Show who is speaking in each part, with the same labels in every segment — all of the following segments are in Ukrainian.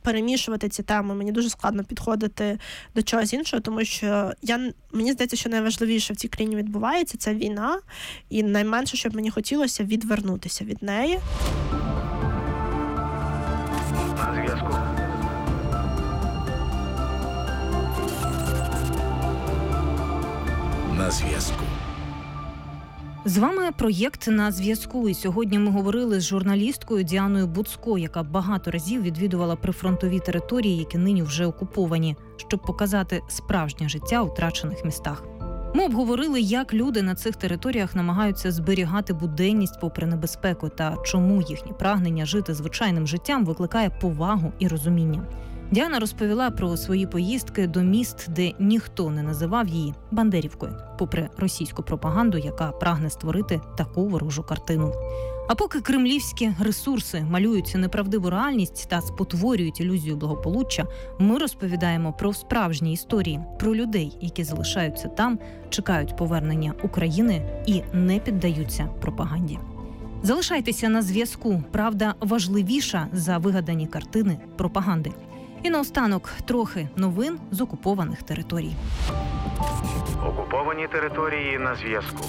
Speaker 1: перемішувати ці теми. Мені дуже складно підходити до чогось іншого, тому що мені здається, що найважливіше в цій країні відбувається – це війна, і найменше, що б мені хотілося, відвернутися від неї.
Speaker 2: На зв'язку.
Speaker 3: На зв'язку.
Speaker 4: З вами проєкт «На зв'язку». І сьогодні ми говорили з журналісткою Діаною Буцко, яка багато разів відвідувала прифронтові території, які нині вже окуповані, щоб показати справжнє життя у втрачених містах. Ми обговорили, як люди на цих територіях намагаються зберігати буденність попри небезпеку та чому їхнє прагнення жити звичайним життям викликає повагу і розуміння. Діана розповіла про свої поїздки до міст, де ніхто не називав її Бандерівкою, попри російську пропаганду, яка прагне створити таку ворожу картину. А поки кремлівські ресурси малюють неправдиву реальність та спотворюють ілюзію благополуччя, ми розповідаємо про справжні історії, про людей, які залишаються там, чекають повернення України і не піддаються пропаганді. Залишайтеся на зв'язку. Правда важливіша за вигадані картини пропаганди. І наостанок трохи новин з окупованих територій.
Speaker 2: Окуповані території на зв'язку.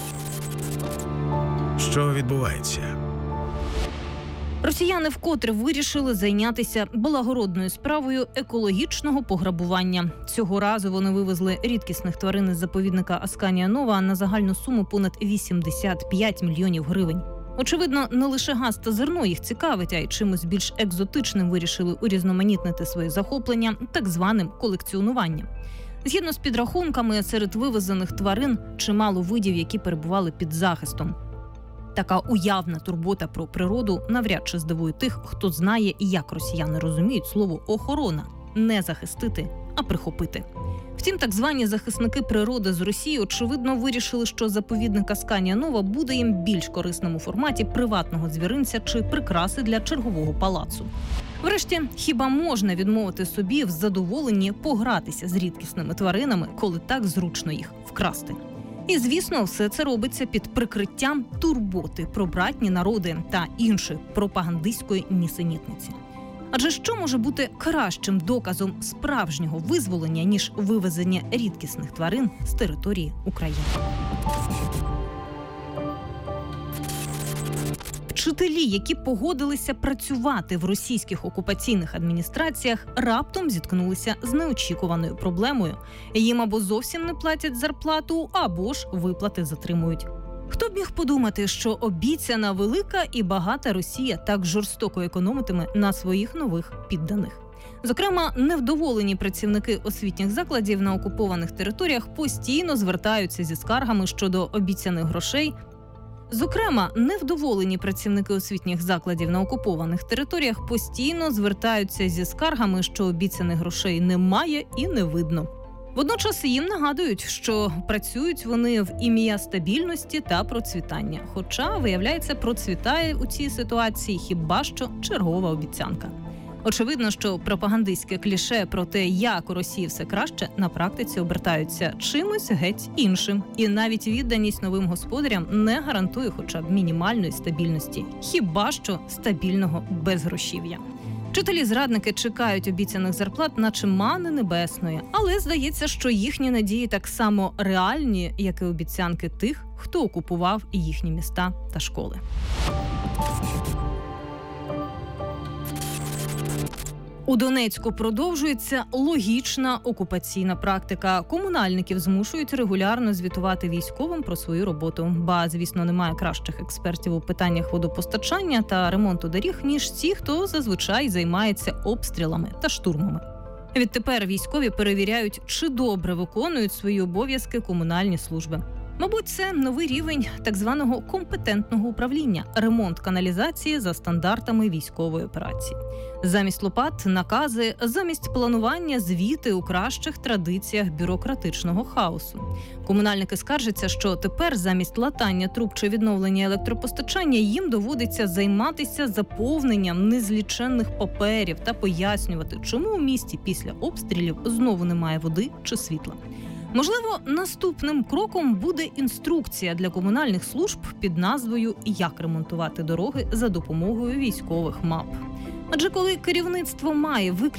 Speaker 3: Що відбувається?
Speaker 4: Росіяни вкотре вирішили зайнятися благородною справою екологічного пограбування. Цього разу вони вивезли рідкісних тварин із заповідника Асканія Нова на загальну суму понад 85 мільйонів гривень. Очевидно, не лише газ та зерно їх цікавить, а й чимось більш екзотичним вирішили урізноманітнити свої захоплення так званим колекціонуванням. Згідно з підрахунками, серед вивезених тварин чимало видів, які перебували під захистом. Така уявна турбота про природу навряд чи здивує тих, хто знає, як росіяни розуміють слово «охорона» – не захистити, а прихопити. Втім, так звані захисники природи з Росії, очевидно, вирішили, що заповідник Асканія Нова буде їм більш корисним у форматі приватного звіринця чи прикраси для чергового палацу. Врешті, хіба можна відмовити собі в задоволенні погратися з рідкісними тваринами, коли так зручно їх вкрасти? І, звісно, все це робиться під прикриттям турботи про братні народи та іншої пропагандистської нісенітниці. Адже що може бути кращим доказом справжнього визволення, ніж вивезення рідкісних тварин з території України? Вчителі, які погодилися працювати в російських окупаційних адміністраціях, раптом зіткнулися з неочікуваною проблемою. Їм або зовсім не платять зарплату, або ж виплати затримують. Хто б міг подумати, що обіцяна велика і багата Росія так жорстоко економитиме на своїх нових підданих? Зокрема, невдоволені працівники освітніх закладів на окупованих територіях постійно звертаються зі скаргами щодо обіцяних грошей. Що обіцяних грошей немає і не видно. Водночас їм нагадують, що працюють вони в ім'я стабільності та процвітання. Хоча, виявляється, процвітає у цій ситуації хіба що чергова обіцянка. Очевидно, що пропагандистське кліше про те, як у Росії все краще, на практиці обертаються чимось геть іншим. І навіть відданість новим господарям не гарантує хоча б мінімальної стабільності. Хіба що стабільного безгрошів'я. Вчителі-зрадники чекають обіцяних зарплат, наче мани небесної. Але здається, що їхні надії так само реальні, як і обіцянки тих, хто окупував їхні міста та школи. У Донецьку продовжується логічна окупаційна практика. Комунальників змушують регулярно звітувати військовим про свою роботу. Ба, звісно, немає кращих експертів у питаннях водопостачання та ремонту доріг, ніж ті, хто зазвичай займається обстрілами та штурмами. Відтепер військові перевіряють, чи добре виконують свої обов'язки комунальні служби. Мабуть, це новий рівень так званого компетентного управління – ремонт каналізації за стандартами військової операції. Замість лопат – накази, замість планування – звіти у кращих традиціях бюрократичного хаосу. Комунальники скаржаться, що тепер замість латання труб чи відновлення електропостачання їм доводиться займатися заповненням незліченних паперів та пояснювати, чому у місті після обстрілів знову немає води чи світла. Можливо, наступним кроком буде інструкція для комунальних служб під назвою «Як ремонтувати дороги за допомогою військових мап». Адже коли керівництво має виключно